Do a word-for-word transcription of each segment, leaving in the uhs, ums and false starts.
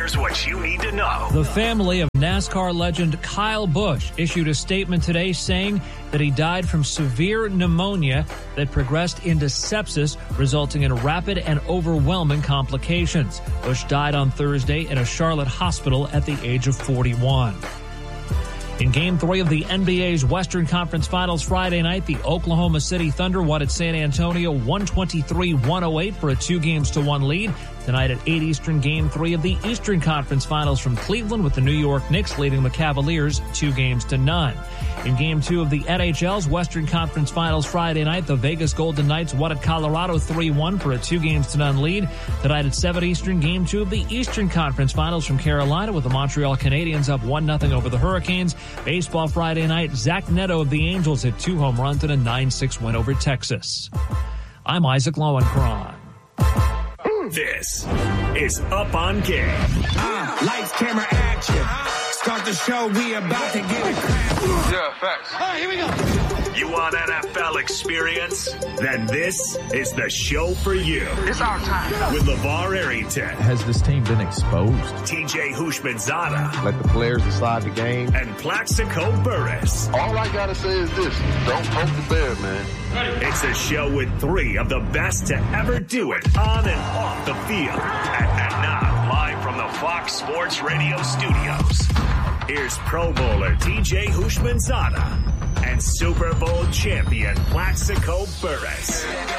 Here's what you need to know. The family of NASCAR legend Kyle Busch issued a statement today saying that he died from severe pneumonia that progressed into sepsis, resulting in rapid and overwhelming complications. Busch died on Thursday in a Charlotte hospital at the age of forty-one. In Game three of the N B A's Western Conference Finals Friday night, the Oklahoma City Thunder won at San Antonio one twenty-three to one oh eight for a two games to one lead. Tonight at eight Eastern, Game three of the Eastern Conference Finals from Cleveland, with the New York Knicks leading the Cavaliers two games to none. In Game two of the N H L's Western Conference Finals Friday night, the Vegas Golden Knights won at Colorado three one for a two games to none lead. Tonight at seven Eastern, Game two of the Eastern Conference Finals from Carolina, with the Montreal Canadiens up one nothing over the Hurricanes. Baseball Friday night, Zach Neto of the Angels hit two home runs in a nine six win over Texas. I'm Isaac Lowenkron. This is Up on Game. Uh, lights, camera, action. Start the show, we about to get it cracking. Yeah, facts. All right, here we go. You want N F L experience? Then this is the show for you. It's our time. With LeVar Arrington. Has this team been exposed? T J Houshmandzadeh. Let the players decide the game. And Plaxico Burress. All I gotta say is this. Don't poke the bear, man. It's a show with three of the best to ever do it on and off the field. And, and now, live from the Fox Sports Radio studios, here's Pro Bowler T J Houshmandzadeh and Super Bowl champion Plaxico Burress.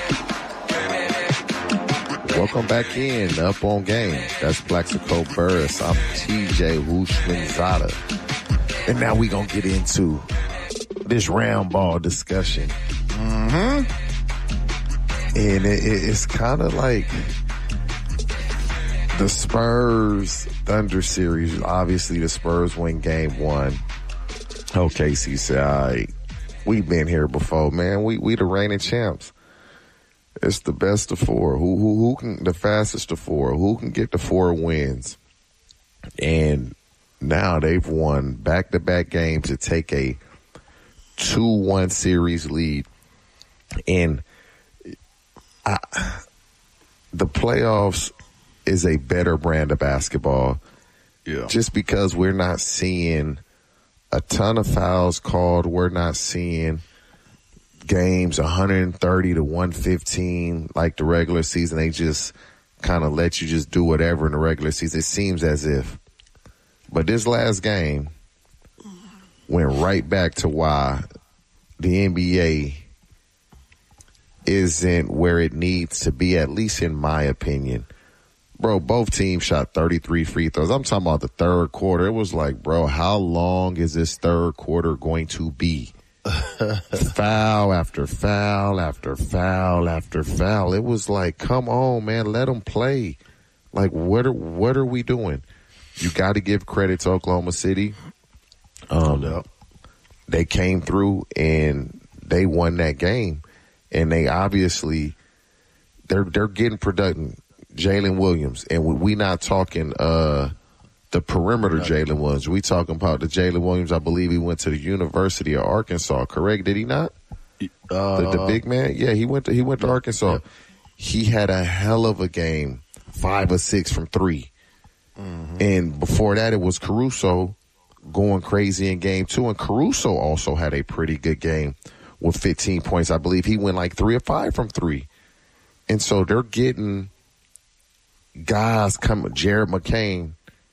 Welcome back in, Up on Game. That's Plaxico Burress. I'm T J Houshmandzadeh. And now we're going to get into this round ball discussion. Mm-hmm. And it, it, it's kind of like the Spurs Thunder series. Obviously, the Spurs win game one. O K C said, all right, we've been here before, man. We we the reigning champs. It's the best of four. Who who who can the fastest of four? Who can get the four wins? And now they've won back-to-back games to take a two one series lead. And I, the playoffs is a better brand of basketball. Yeah. Just because we're not seeing a ton of fouls called, we're not seeing games one thirty to one fifteen like the regular season. They just kind of let you just do whatever in the regular season. It seems as if. But this last game went right back to why the N B A isn't where it needs to be, at least in my opinion. Bro, both teams shot thirty-three free throws. I'm talking about the third quarter. It was like, bro, how long is this third quarter going to be? Foul after foul after foul after foul. It was like, come on, man, let them play. Like, what are, what are we doing? You got to give credit to Oklahoma City. Um, no they came through and they won that game. And they obviously, they're they're getting production. Jalen Williams, and we, we not talking uh, the perimeter Jalen Williams. We talking about the Jalen Williams. I believe he went to the University of Arkansas. Correct? Did he not? Uh, the, the big man. Yeah, he went to he went to Arkansas. Yeah. He had a hell of a game, five or six from three. Mm-hmm. And before that, it was Caruso going crazy in game two, and Caruso also had a pretty good game with fifteen points. I believe he went like three or five from three. And so they're getting guys coming. Jared McCain,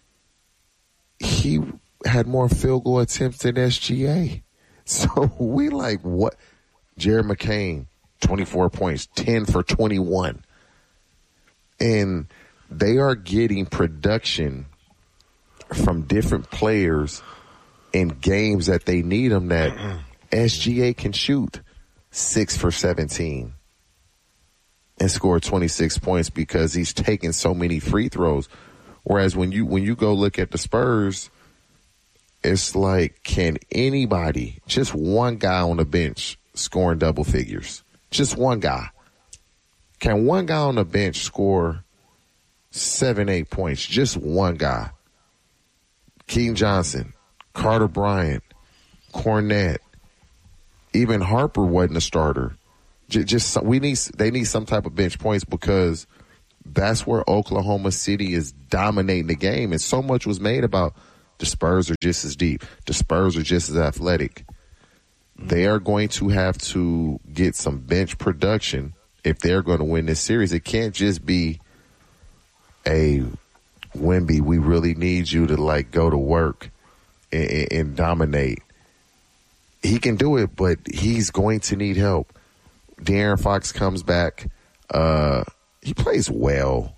he had more field goal attempts than S G A. So we like, what? Jared McCain, twenty-four points, ten for twenty-one. And they are getting production from different players in games that they need them that S G A can shoot six for seventeen and score twenty-six points because he's taking so many free throws. Whereas when you, when you go look at the Spurs, it's like, can anybody, just one guy on the bench scoring double figures? Just one guy. Can one guy on the bench score seven, eight points? Just one guy. Keaton Johnson, Carter Bryant, Cornette, even Harper wasn't a starter. Just, just we need they need some type of bench points because that's where Oklahoma City is dominating the game. And so much was made about the Spurs are just as deep. The Spurs are just as athletic. They are going to have to get some bench production if they're going to win this series. It can't just be a Wemby, we really need you to like go to work and, and, and dominate. He can do it, but he's going to need help. De'Aaron Fox comes back. Uh, he plays well,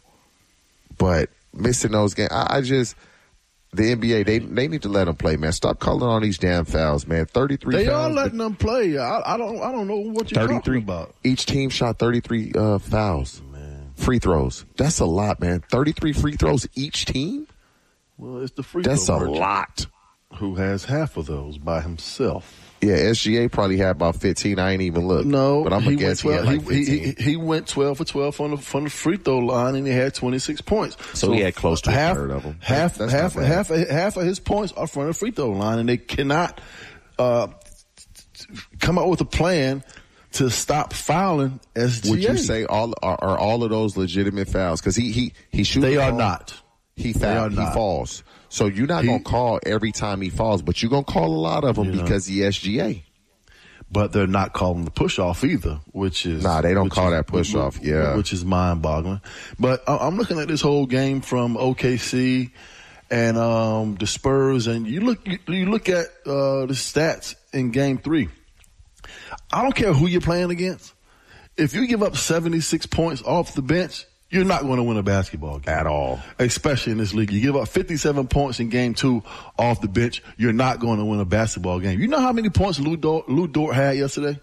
but missing those games, I, I just the N B A they they need to let him play, man. Stop calling on these damn fouls, man. Thirty-three. They fouls, are letting them play. I, I don't I don't know what you're talking about. Each team shot thirty-three uh, fouls, man. Free throws. That's a lot, man. Thirty-three free throws each team. Well, it's the free. That's throw a lot. Who has half of those by himself? Yeah, S G A probably had about fifteen. I ain't even looked. No, but I'm gonna guess he had like he, he, he went twelve for twelve from the from the free throw line, and he had twenty-six points. So, so he had close to half, a third of them. Half That's half half half, half of his points are from the free throw line, and they cannot uh, come up with a plan to stop fouling S G A. Would you say all are, are all of those legitimate fouls? Because he he he shoots. They are ball, not. He foul, he falls. So you're not going to call every time he falls, but you're going to call a lot of them because know. he S G A. But they're not calling the push off either, which is nah. They don't call is, that push which, off. Yeah, which is mind boggling. But I'm looking at this whole game from O K C and um, the Spurs, and you look you, you look at uh, the stats in Game Three. I don't care who you're playing against. If you give up seventy-six points off the bench, you're not going to win a basketball game. At all. Especially in this league. You give up fifty-seven points in game two off the bench, you're not going to win a basketball game. You know how many points Lou Dort, Lou Dort had yesterday?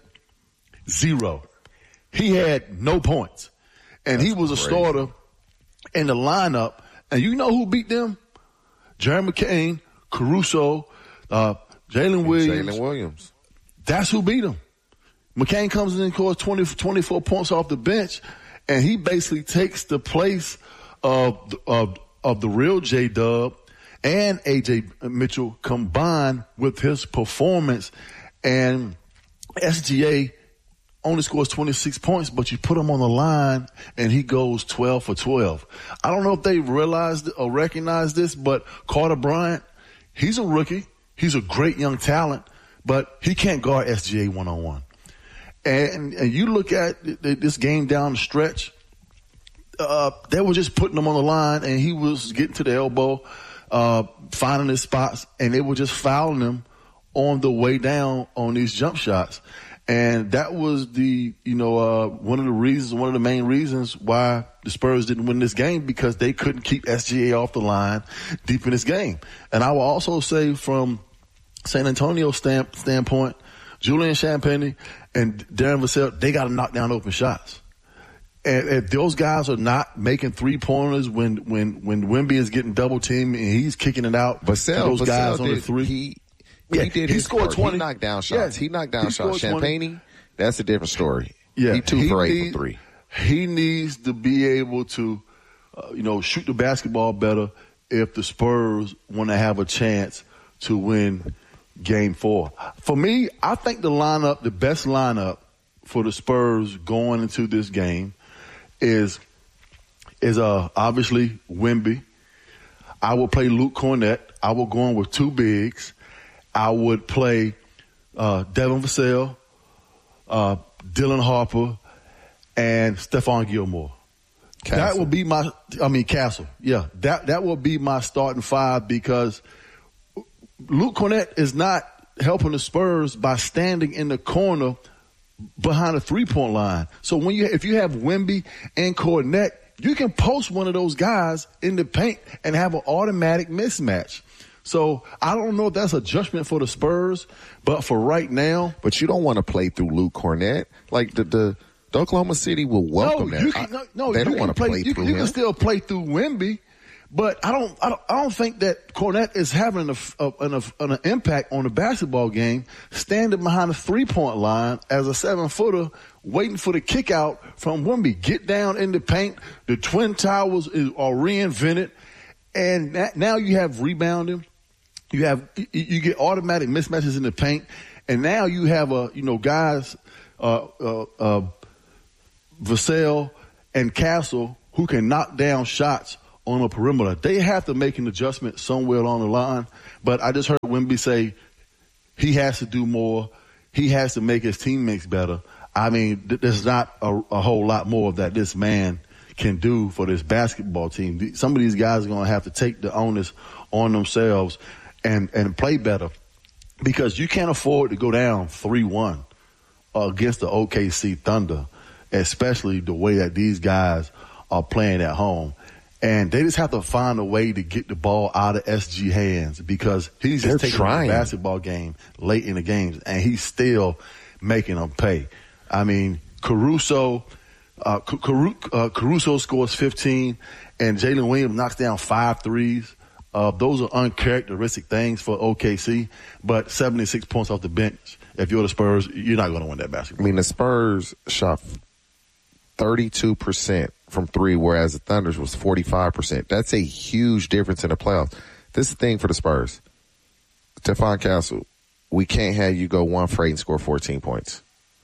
Zero. He had no points. And That's he was crazy. a starter in the lineup. And you know who beat them? Jerry McCain, Caruso, uh, Jalen Williams. Jalen Williams. That's who beat him. McCain comes in and scores twenty, twenty-four points off the bench. And he basically takes the place of of of the real J-Dub and A J Mitchell combined with his performance. And S G A only scores twenty-six points, but you put him on the line and he goes twelve for twelve. I don't know if they realized or recognized this, but Carter Bryant, he's a rookie. He's a great young talent, but he can't guard S G A one-on-one. And, and you look at this game down the stretch, uh, they were just putting him on the line, and he was getting to the elbow, uh, finding his spots, and they were just fouling him on the way down on these jump shots. And that was the, you know, uh, one of the reasons, one of the main reasons why the Spurs didn't win this game, because they couldn't keep S G A off the line deep in this game. And I will also say from San Antonio stand, standpoint, Julian Champagnie and Darren Vassell, they got to knock down open shots. And if those guys are not making three pointers when when when Wemby is getting double teamed and he's kicking it out, Vassell, those Vassell guys did, on the three, he, yeah, he did. He his scored part. twenty. He knocked down shots. Yeah, he knocked down he shots. Champagnie, that's a different story. Yeah, he two he for eight need, for three. He needs to be able to, uh, you know, shoot the basketball better if the Spurs want to have a chance to win Game Four. For me, I think the lineup, the best lineup for the Spurs going into this game is is uh obviously Wemby. I will play Luke Kornet. I will go in with two bigs. I would play uh, Devin Vassell, uh, Dylan Harper, and Stephon Gilmore. Castle. That will be my, I mean, Castle. Yeah, that, that will be my starting five, because Luke Kornet is not helping the Spurs by standing in the corner behind a three-point line. So when you, if you have Wemby and Kornet, you can post one of those guys in the paint and have an automatic mismatch. So I don't know if that's a judgment for the Spurs, but for right now. But you don't want to play through Luke Kornet. Like the, the, the Oklahoma City will welcome no, that. You can, no, no, they you don't want to play, play you, through you him. You can still play through Wemby, but I don't, I don't, I don't think that Kornet is having a, a, an, a, an impact on the basketball game, standing behind the three-point line as a seven-footer, waiting for the kick out from Wemby. Get down in the paint. The Twin Towers is, are reinvented, and that, now you have rebounding. You have you get automatic mismatches in the paint, and now you have a you know guys, uh, uh, uh, Vassell and Castle who can knock down shots on the perimeter. They have to make an adjustment somewhere along the line. But I just heard Wemby say he has to do more. He has to make his teammates better. I mean, th- there's not a, a whole lot more that this man can do for this basketball team. Some of these guys are going to have to take the onus on themselves and, and play better, because you can't afford to go down three one against the O K C Thunder, especially the way that these guys are playing at home. And they just have to find a way to get the ball out of S G hands, because he's just They're taking trying. the basketball game late in the games, and he's still making them pay. I mean, Caruso, uh, Caru- uh, Caruso scores fifteen, and Jalen Williams knocks down five threes. Uh, those are uncharacteristic things for O K C, but seventy-six points off the bench. If you're the Spurs, you're not going to win that basketball. I mean, the Spurs shot thirty-two percent from three, whereas the Thunder's was forty-five percent. That's a huge difference in the playoffs. This is the thing for the Spurs. Stephon Castle, we can't have you go one for eight and score fourteen points.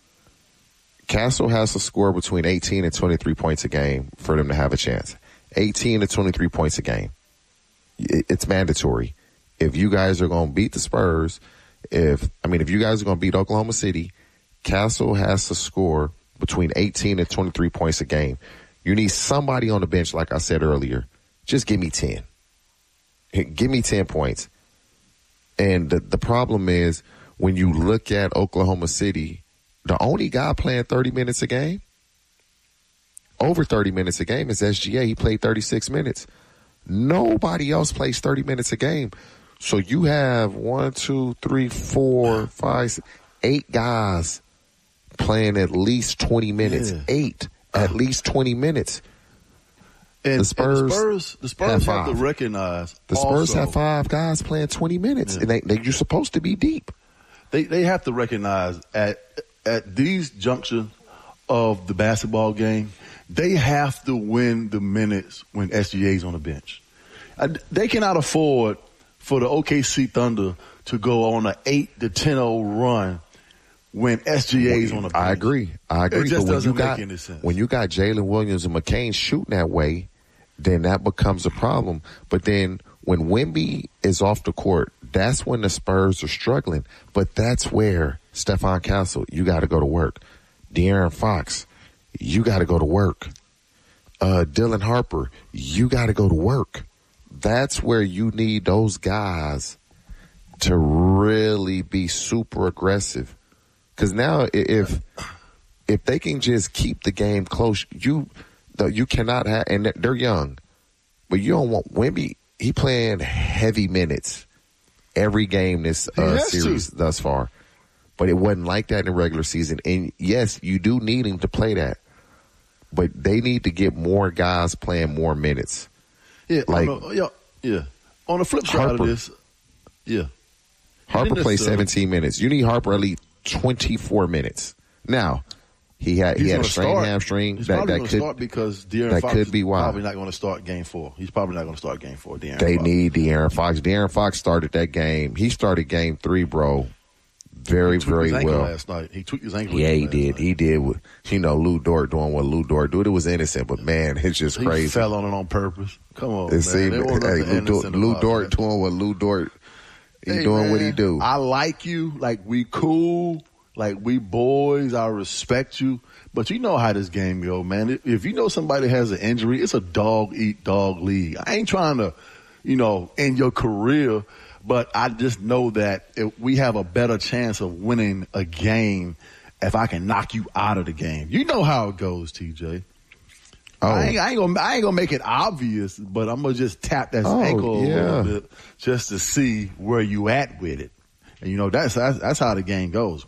Castle has to score between eighteen and twenty-three points a game for them to have a chance. eighteen to twenty-three points a game. It's mandatory. If you guys are going to beat the Spurs, if I mean, if you guys are going to beat Oklahoma City, Castle has to score between eighteen and twenty-three points a game. You need somebody on the bench, like I said earlier. Just give me ten. Give me ten points. And the, the problem is, when you look at Oklahoma City, the only guy playing thirty minutes a game, over thirty minutes a game, is S G A. He played thirty-six minutes. Nobody else plays thirty minutes a game. So you have one, two, three, four, five, six, eight guys playing at least twenty minutes. Yeah. Eight, at least twenty minutes. And the Spurs, and the Spurs, the Spurs have, have five. to recognize the Spurs also, have five guys playing twenty minutes, yeah. and they, they, you're supposed to be deep. They they have to recognize at at these junctions of the basketball game, they have to win the minutes when S G A's on the bench. They cannot afford for the O K C Thunder to go on an eight to ten oh run when S G A's on the bench. I agree. I agree. It just but when doesn't you got, make any sense. When you got Jalen Williams and McCain shooting that way, then that becomes a problem. But then when Wemby is off the court, that's when the Spurs are struggling. But that's where Stephon Castle, you got to go to work. De'Aaron Fox, you got to go to work. Uh, Dylan Harper, you got to go to work. That's where you need those guys to really be super aggressive. Because now, if if they can just keep the game close, you you cannot have, and they're young, but you don't want Wemby. He playing heavy minutes every game this uh, series to. thus far, but it wasn't like that in the regular season. And yes, you do need him to play that, but they need to get more guys playing more minutes. Yeah, like on the, yeah, yeah. On the flip side Harper, of this, yeah, Harper plays seventeen minutes. You need Harper at least twenty-four minutes. Now, he had he had a strained start. hamstring. He's that probably that going to could start because De'Aaron that Fox could be why. is probably not going to start game four. He's probably not going to start game four. De'Aaron They Fox. need De'Aaron Fox. De'Aaron Fox started that game. He started game three, bro. Very, he tweaked very his ankle well. Last night. He tweaked his ankle. Yeah, he last did. Night. He did. With, you know, Lou Dort doing what Lou Dort did. It was innocent, but man, it's just he crazy. He fell on it on purpose. Come on, it man. Seemed, hey, Lou, Dort, Lou Dort doing what Lou Dort. He hey, doing man, what he do. I like you. Like we cool. Like we boys. I respect you. But you know how this game go, man. If you know somebody has an injury, it's a dog eat dog league. I ain't trying to, you know, end your career. But I just know that if we have a better chance of winning a game if I can knock you out of the game. You know how it goes, T J. Oh. I, ain't, I, ain't gonna, I ain't gonna make it obvious, but I'm gonna just tap that oh, ankle yeah. a little bit just to see where you at with it. And you know, that's that's, that's how the game goes.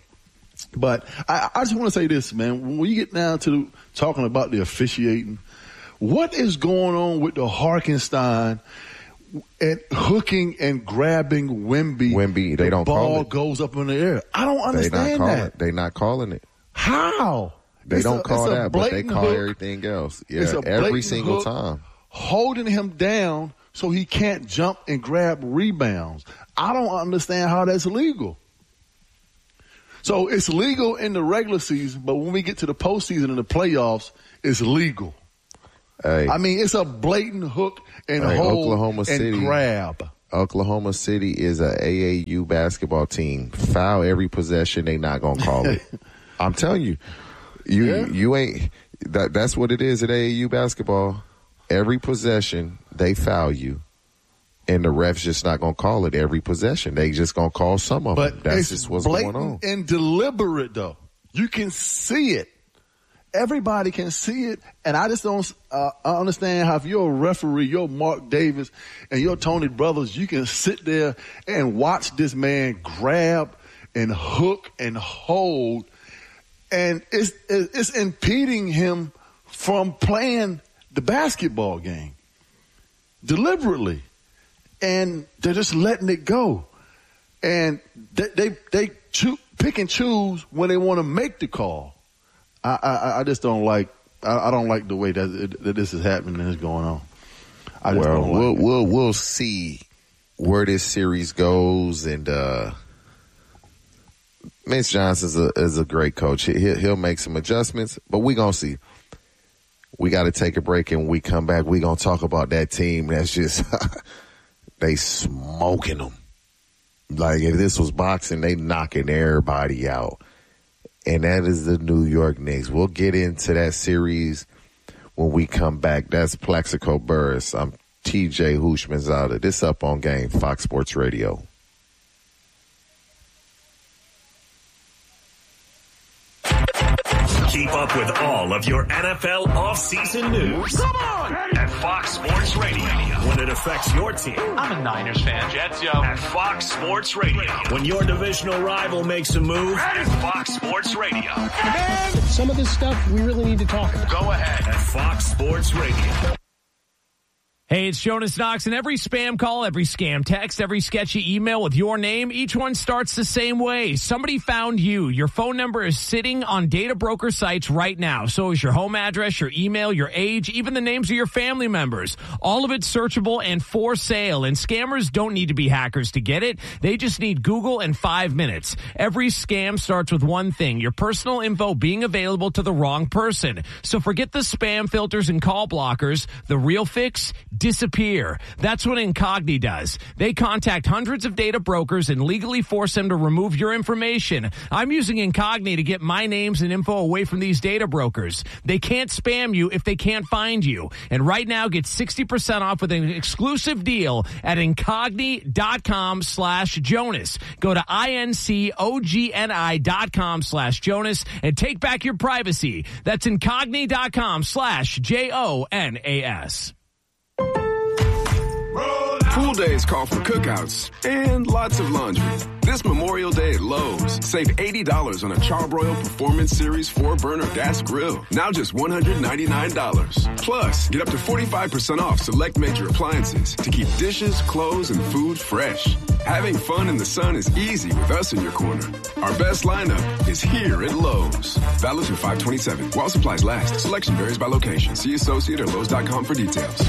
But I, I just want to say this, man. When you get down to talking about the officiating, what is going on with the Hartenstein and hooking and grabbing Wemby? Wemby, they the don't call ball it. goes up in the air. I don't understand they not that. It. They not calling it. How? They it's don't a, call that, but they call hook. everything else. Yeah, it's a every single hook, time. Holding him down so he can't jump and grab rebounds. I don't understand how that's legal. So it's legal in the regular season, but when we get to the postseason and the playoffs, it's legal. Hey. I mean, it's a blatant hook and Hey, hold Oklahoma and City. grab. Oklahoma City is a A A U basketball team. Foul every possession, they not gonna call it. I'm telling you, you Yeah. you ain't that. That's what it is at A A U basketball. Every possession they foul you, and the refs just not gonna call it every possession. They just gonna call some of But them. That's it's just what's blatant going on. and deliberate, though. You can see it. Everybody can see it, and I just don't uh, I understand how if you're a referee, you're Mark Davis, and you're Tony Brothers, you can sit there and watch this man grab and hook and hold, and it's it's impeding him from playing the basketball game deliberately, and they're just letting it go, and they they, they choo- pick and choose when they want to make the call. I, I, I just don't like. I, I don't like the way that, that this is happening and it's going on. I just Well, don't we'll like it. we'll we'll see where this series goes, and uh Mitch Johnson's a is a great coach. He, he'll, he'll make some adjustments, but we gonna see. We got to take a break, and when we come back, we gonna talk about that team that's just they smoking them. Like if this was boxing, they knocking everybody out. And that is the New York Knicks. We'll get into that series when we come back. That's Plaxico Burress. I'm T J Hushmanzada. This Up on Game, Fox Sports Radio. Keep up with all of your N F L offseason news. Come on! At Fox Sports Radio. When it affects your team. I'm a Niners fan. Jets, yo. At Fox Sports Radio. When your divisional rival makes a move. At Fox Sports Radio. Man, some of this stuff we really need to talk about. Go ahead. At Fox Sports Radio. Hey, it's Jonas Knox, and every spam call, every scam text, every sketchy email with your name, each one starts the same way. Somebody found you. Your phone number is sitting on data broker sites right now. So is your home address, your email, your age, even the names of your family members. All of it searchable and for sale. And scammers don't need to be hackers to get it. They just need Google and five minutes. Every scam starts with one thing, your personal info being available to the wrong person. So forget the spam filters and call blockers. The real fix, disappear. That's what Incogni does. They contact hundreds of data brokers and legally force them to remove your information. I'm using Incogni to get my names and info away from these data brokers. They can't spam you if they can't find you. And right now, get sixty percent off with an exclusive deal at Incogni.com slash Jonas. Go to I-N-C-O-G-N-I dot com slash Jonas and take back your privacy. That's Incogni.com slash J O N A S. Pool days call for cookouts and lots of laundry. This Memorial Day at Lowe's, save eighty dollars on a Charbroil Performance Series four burner gas grill. Now just one hundred ninety-nine dollars. Plus, get up to forty-five percent off select major appliances to keep dishes, clothes, and food fresh. Having fun in the sun is easy with us in your corner. Our best lineup is here at Lowe's. Valid through five twenty-seven. While supplies last. Selection varies by location. See associate or Lowe's dot com for details.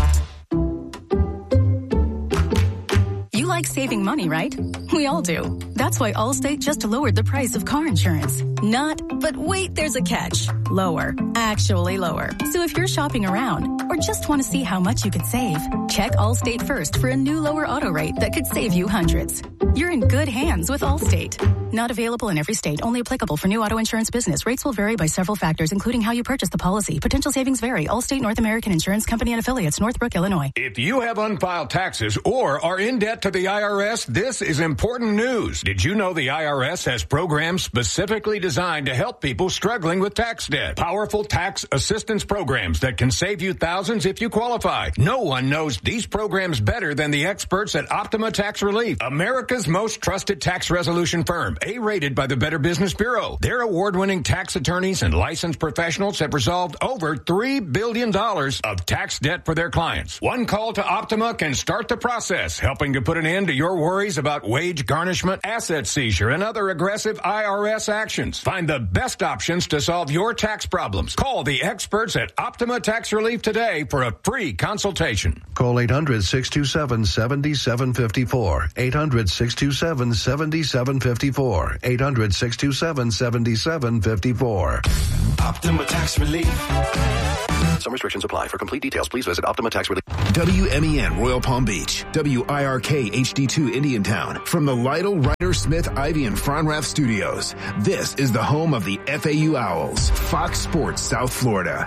You like saving money, right? We all do. That's why Allstate just lowered the price of car insurance. Not, but wait, there's a catch. Lower. Actually lower. So if you're shopping around or just want to see how much you could save, check Allstate first for a new lower auto rate that could save you hundreds. You're in good hands with Allstate. Not available in every state. Only applicable for new auto insurance business. Rates will vary by several factors, including how you purchase the policy. Potential savings vary. Allstate North American Insurance Company and affiliates, Northbrook, Illinois. If you have unfiled taxes or are in debt to the I R S, this is important news. Did you know the I R S has programs specifically designed to help people struggling with tax debt? Powerful tax assistance programs that can save you thousands if you qualify. No one knows these programs better than the experts at Optima Tax Relief, America's most trusted tax resolution firm, A-rated by the Better Business Bureau. Their award-winning tax attorneys and licensed professionals have resolved over three billion dollars of tax debt for their clients. One call to Optima can start the process, helping to put an end to your worries about wage garnishment, asset seizure, and other aggressive I R S actions. Find the best options to solve your tax problems. Call the experts at Optima Tax Relief today for a free consultation. Call eight hundred, six two seven, seven seven five four. eight hundred, six two seven, seven seven five four. eight hundred, six two seven, seven seven five four. Optima Tax Relief. Some restrictions apply. For complete details, please visit Optima Tax Relief. W M E N Royal Palm Beach. W I R K H D two Indiantown. From the Lytle, Ryder, Smith, Ivy, and Fronrath studios. This is the home of the F A U Owls. Fox Sports, South Florida.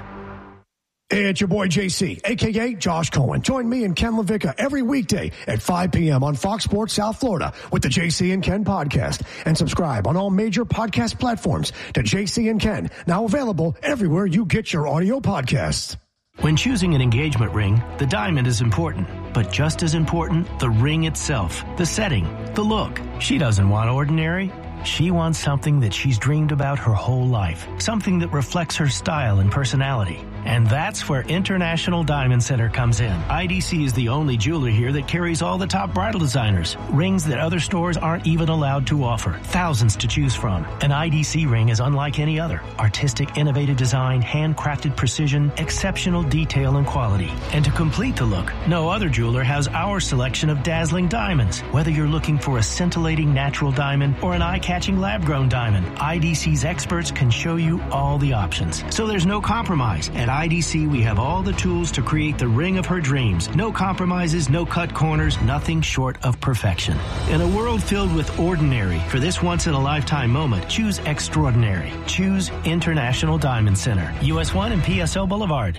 Hey, it's your boy J C, a k a. Josh Cohen. Join me and Ken LaVicka every weekday at five p.m. on Fox Sports South Florida with the J C and Ken podcast. And subscribe on all major podcast platforms to J C and Ken, now available everywhere you get your audio podcasts. When choosing an engagement ring, the diamond is important. But just as important, the ring itself, the setting, the look. She doesn't want ordinary. She wants something that she's dreamed about her whole life. Something that reflects her style and personality. And that's where International Diamond Center comes in. I D C is the only jeweler here that carries all the top bridal designers. Rings that other stores aren't even allowed to offer. Thousands to choose from. An I D C ring is unlike any other. Artistic, innovative design, handcrafted precision, exceptional detail and quality. And to complete the look, no other jeweler has our selection of dazzling diamonds. Whether you're looking for a scintillating natural diamond or an eye-catching lab-grown diamond, I D C's experts can show you all the options. So there's no compromise. At I D C, we have all the tools to create the ring of her dreams. No compromises, no cut corners, nothing short of perfection. In a world filled with ordinary, for this once-in-a-lifetime moment, choose extraordinary. Choose International Diamond Center, U S one and P S L Boulevard.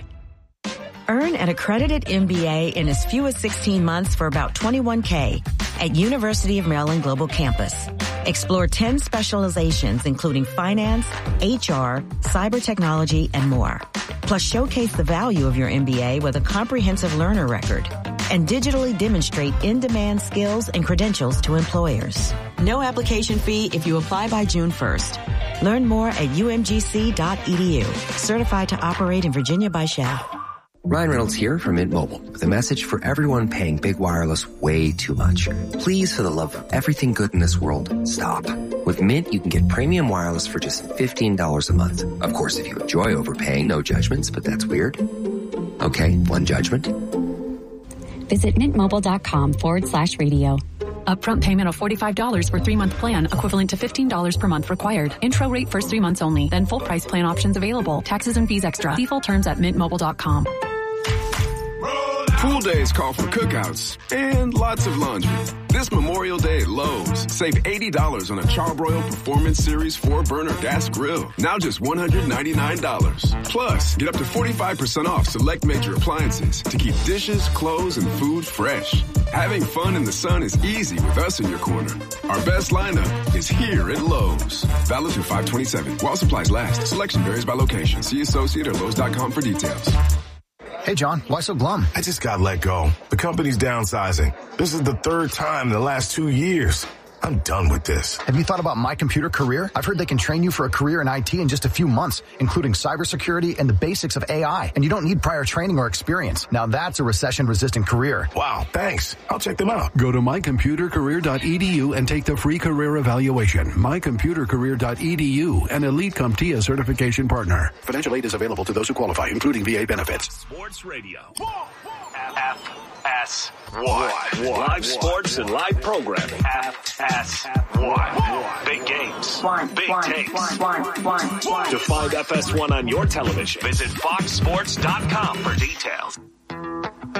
Earn an accredited M B A in as few as sixteen months for about twenty-one K at University of Maryland Global Campus. Explore ten specializations, including finance, H R, cyber technology, and more. Plus, showcase the value of your M B A with a comprehensive learner record and digitally demonstrate in-demand skills and credentials to employers. No application fee if you apply by June first. Learn more at U M G C dot E D U. Certified to operate in Virginia by Shell. Ryan Reynolds here from Mint Mobile with a message for everyone paying big wireless way too much. Please, for the love of everything good in this world, stop. With Mint, you can get premium wireless for just fifteen dollars a month. Of course, if you enjoy overpaying, no judgments, but that's weird. Okay, one judgment. Visit mintmobile.com forward slash radio. Upfront payment of forty-five dollars for three-month plan, equivalent to fifteen dollars per month required. Intro rate first three months only, then full price plan options available. Taxes and fees extra. See full terms at mint mobile dot com. Pool days call for cookouts and lots of laundry. This Memorial Day at Lowe's, save eighty dollars on a Charbroil Performance Series four burner gas grill. Now just one hundred ninety-nine dollars. Plus, get up to forty-five percent off select major appliances to keep dishes, clothes, and food fresh. Having fun in the sun is easy with us in your corner. Our best lineup is here at Lowe's. Valid through five twenty-seven. While supplies last. Selection varies by location. See associate or Lowe's dot com for details. Hey, John, why so glum? I just got let go. The company's downsizing. This is the third time in the last two years. I'm done with this. Have you thought about My Computer Career? I've heard they can train you for a career in I T in just a few months, including cybersecurity and the basics of A I. And you don't need prior training or experience. Now that's a recession-resistant career. Wow, thanks. I'll check them out. Go to my computer career dot e d u and take the free career evaluation. my computer career dot e d u, an Elite CompTIA certification partner. Financial aid is available to those who qualify, including V A benefits. Sports Radio. F S one. Live sports and live programming. F S one. Big games. Big takes. To find F S one on your television, visit fox sports dot com for details.